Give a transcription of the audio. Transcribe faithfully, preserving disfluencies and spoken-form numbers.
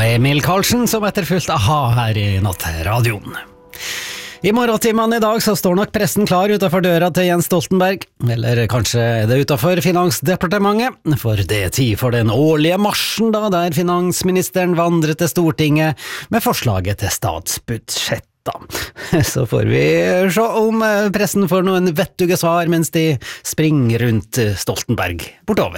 Emil Karlsen som etterfulgt A-ha her i Nattradioen. I morgentimene i dag så står nok pressen klar utenfor døra til Jens Stoltenberg, eller kanskje er det utenfor Finansdepartementet, for det er tid for den årlige marsjen da, der finansministeren vandrer til Stortinget med forslaget til statsbudsjett. Da. Så får vi se om pressen får noen vettuge svar mens de springer rundt Stoltenberg bortover.